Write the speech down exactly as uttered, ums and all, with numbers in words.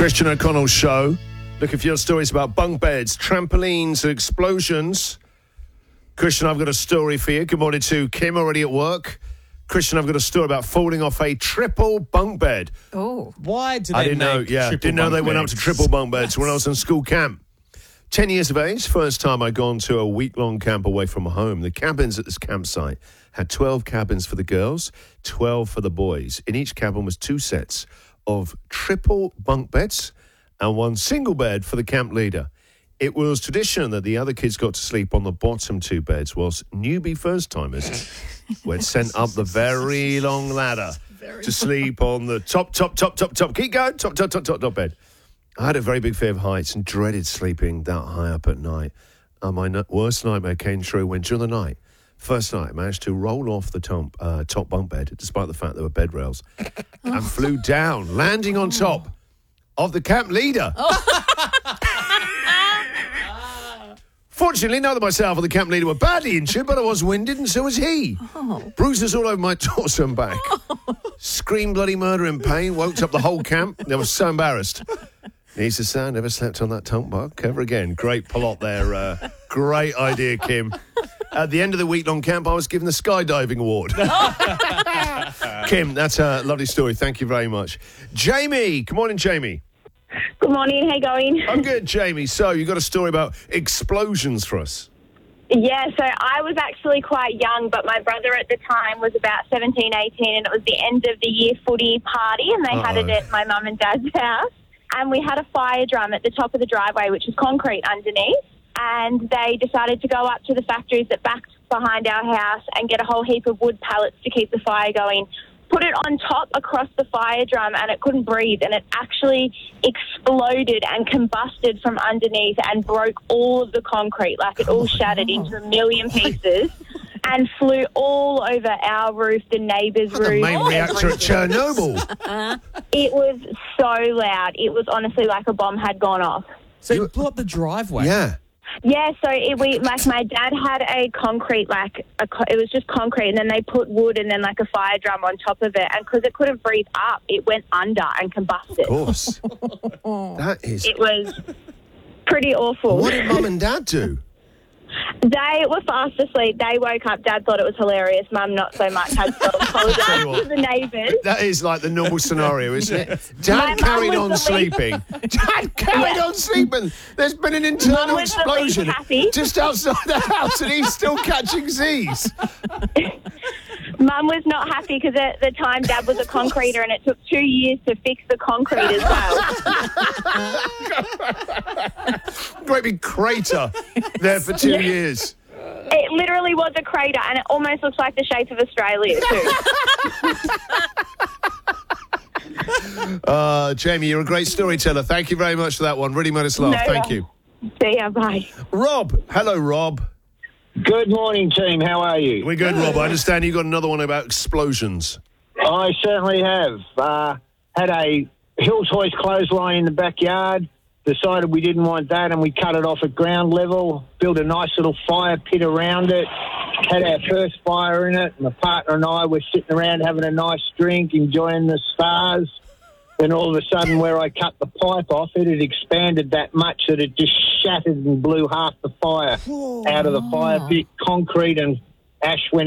Christian O'Connell's show. Looking for your stories about bunk beds, trampolines, and explosions. Christian, I've got a story for you. Good morning to Kim, already at work. Christian, I've got a story about falling off a triple bunk bed. Oh. Why do they I didn't know, make yeah, triple didn't know bunk they went up beds? to triple bunk beds when I was in school camp. Ten years of age, first time I'd gone to a week-long camp away from home. The cabins at this campsite had twelve cabins for the girls, twelve for the boys. In each cabin was two sets of triple bunk beds and one single bed for the camp leader. It was tradition that the other kids got to sleep on the bottom two beds, whilst newbie first-timers were sent up the very long ladder to sleep on the top, top, top, top, top. Keep going, top, top, top, top, top bed. I had a very big fear of heights and dreaded sleeping that high up at night. Uh, my n- worst nightmare came true when, during the night, first night, I managed to roll off the top, uh, top bunk bed, despite the fact there were bed rails, and flew down, landing on top of the camp leader. Fortunately, neither myself or the camp leader were badly injured, but I was winded and so was he. Oh. Bruises all over my torso and back. Screamed bloody murder in pain, woke up the whole camp. They were so embarrassed. Needs to say, I never slept on that tunk bunk ever again. Great plot there. Uh, great idea, Kim. At the end of the week-long camp, I was given the skydiving award. Kim, that's a lovely story. Thank you very much. Jamie. Good morning, Jamie. Good morning, how you going? I'm good, Jamie. So, you got a story about explosions for us. Yeah, so I was actually quite young, but my brother at the time was about seventeen, eighteen, and it was the end of the year footy party, and they Uh-oh. had it at my mum and dad's house. And we had a fire drum at the top of the driveway, which is concrete underneath, and they decided to go up to the factories that backed behind our house and get a whole heap of wood pallets to keep the fire going. Put it on top across the fire drum and it couldn't breathe, and it actually exploded and combusted from underneath and broke all of the concrete. Like, it all shattered into a million pieces and flew all over our roof, the neighbour's The roof. main reactor at Chernobyl. It was so loud. It was honestly like a bomb had gone off. So you blew up the driveway? Yeah. Yeah, so it, we like my dad had a concrete, like a, co- it was just concrete, and then they put wood and then like a fire drum on top of it, and because it couldn't breathe up, it went under and combusted. Of course. That is... It was pretty awful. What did Mum and Dad do? They were fast asleep. They woke up. Dad thought it was hilarious. Mum, not so much. Had to apologise Tell you what. to the neighbours. That is like the normal scenario, isn't it? My Dad mum carried was on the least- sleeping. Dad carried on sleeping. There's been an internal Mum was the least explosion happy. just outside the house and he's still catching Z's. Mum was not happy because at the time Dad was a concreter and it took two years to fix the concrete as well. Great big crater there for two Yeah. years. It literally was a crater, and it almost looks like the shape of Australia too. Uh, Jamie, you're a great storyteller. Thank you very much for that one. Really made us laugh. No Thank worries. you. See ya, bye. Rob. Hello, Rob. Good morning, team. How are you? We're good, Rob. I understand you got another one about explosions. I certainly have. Uh, had a Hills Hoist clothesline in the backyard. Decided we didn't want that, and we cut it off at ground level. Built a nice little fire pit around it. Had our first fire in it. My partner and I were sitting around having a nice drink, enjoying the stars. Then all of a sudden, where I cut the pipe off, it had expanded that much that it just shattered and blew half the fire out of the fire pit. Concrete and ash went